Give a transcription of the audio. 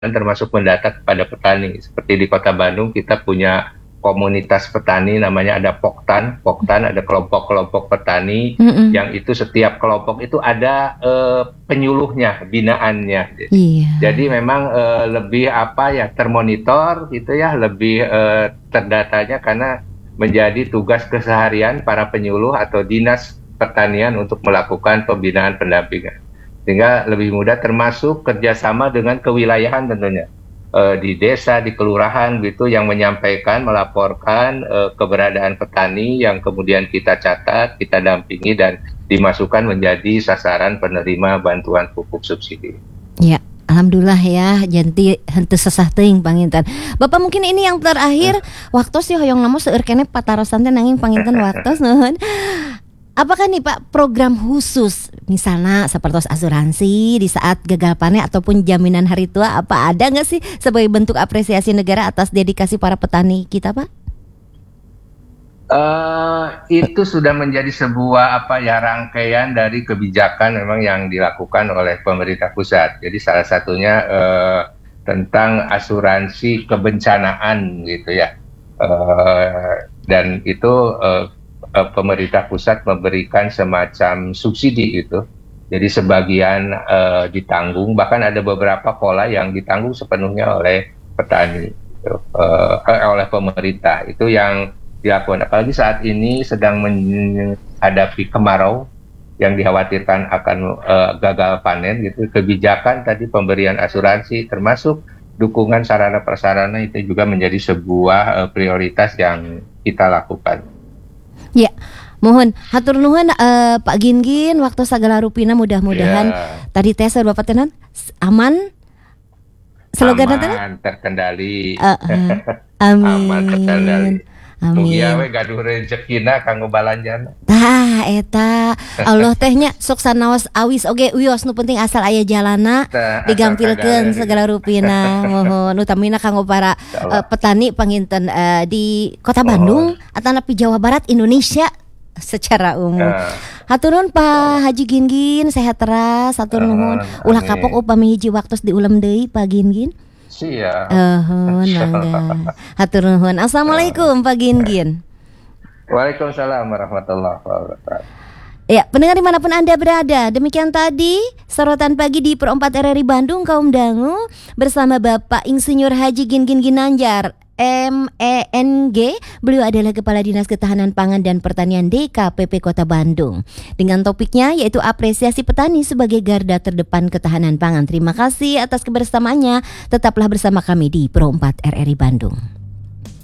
termasuk mendata kepada petani. Seperti di Kota Bandung kita punya komunitas petani namanya ada Poktan. Poktan ada kelompok-kelompok petani yang itu setiap kelompok itu ada penyuluhnya, binaannya. Iya. Jadi memang lebih termonitor gitu ya, lebih terdatanya karena menjadi tugas keseharian para penyuluh atau dinas pertanian untuk melakukan pembinaan pendampingan. Sehingga lebih mudah, termasuk kerjasama dengan kewilayahan tentunya. Di desa, di kelurahan gitu, yang menyampaikan, melaporkan keberadaan petani yang kemudian kita catat, kita dampingi dan dimasukkan menjadi sasaran penerima bantuan pupuk subsidi. Ya, alhamdulillah ya, janti henteu sesah teuing panginten. Bapak mungkin ini yang terakhir, waktu sih hoyong namo seueur keneh patarosan teh nanging panginten waktu nuhun. Apakah nih Pak program khusus misalnya seperti asuransi di saat gagal panen ataupun jaminan hari tua, apa ada nggak sih sebagai bentuk apresiasi negara atas dedikasi para petani kita Pak? Itu sudah menjadi sebuah rangkaian dari kebijakan memang yang dilakukan oleh pemerintah pusat. Jadi salah satunya tentang asuransi kebencanaan gitu ya, dan itu pemerintah pusat memberikan semacam subsidi itu. Jadi sebagian ditanggung, bahkan ada beberapa pola yang ditanggung sepenuhnya oleh petani, gitu, oleh pemerintah. Itu yang dilakukan. Apalagi saat ini sedang menghadapi kemarau yang dikhawatirkan akan gagal panen gitu. Kebijakan tadi pemberian asuransi termasuk dukungan sarana prasarana itu juga menjadi sebuah prioritas yang kita lakukan. Ya, mohon hatur nuhun Pak Gingin, waktu sagala rupina mudah-mudahan tadi tes Bapak tenan aman. Slogan aman, terkendali. Amin. Aman, terkendali. Amin. Mugia we gaduh rezekina kanggo balanjana. Tah eta Allah tehnya sok sanaos awis oge wios nu penting asal aya jalana digampilkeun segala rupina. Mohon utamina kanggo para petani panginten di Kota Bandung atau di Jawa Barat Indonesia secara umum. Hatur nuhun Pak Haji Gingin, sehat teras. Hatur nuhun. Ulah kapok upami hiji waktos diulam deui Pak Gingin. Siap. Mangga. Hatur nuhun. Assalamualaikum Pak Gingin. Waalaikumsalam warahmatullahi wabarakatuh. Ya, pendengar dimanapun Anda berada, demikian tadi sorotan pagi di Pro 4 RRI Bandung Kaum Dangu bersama Bapak Insinyur Haji Gingin Ginanjar MENG. Beliau adalah Kepala Dinas Ketahanan Pangan dan Pertanian DKPP Kota Bandung. Dengan topiknya yaitu apresiasi petani sebagai garda terdepan ketahanan pangan. Terima kasih atas kebersamaannya. Tetaplah bersama kami di Pro 4 RRI Bandung.